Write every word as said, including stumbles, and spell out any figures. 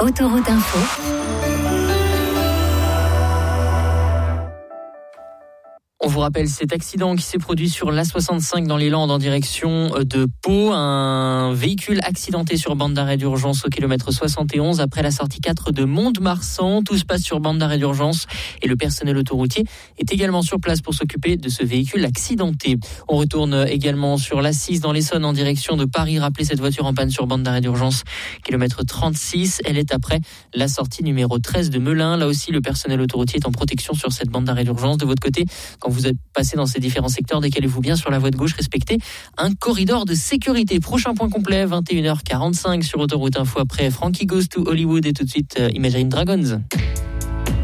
Autoroute Info. On vous rappelle cet accident qui s'est produit sur l'A soixante-cinq dans les Landes en direction de Pau. Un véhicule accidenté sur bande d'arrêt d'urgence au kilomètre soixante et onze après la sortie quatre de Mont-de-Marsan. Tout se passe sur bande d'arrêt d'urgence et le personnel autoroutier est également sur place pour s'occuper de ce véhicule accidenté. On retourne également sur l'A six dans l'Essonne en direction de Paris. Rappelez cette voiture en panne sur bande d'arrêt d'urgence kilomètre trente-six. Elle est après la sortie numéro treize de Melun. Là aussi, le personnel autoroutier est en protection sur cette bande d'arrêt d'urgence. De votre côté, quand vous êtes passé dans ces différents secteurs, décalez-vous bien sur la voie de gauche, respectez un corridor de sécurité. Prochain point complet, vingt et une heures quarante-cinq sur Autoroute Info après Frankie Goes to Hollywood et tout de suite euh, Imagine Dragons.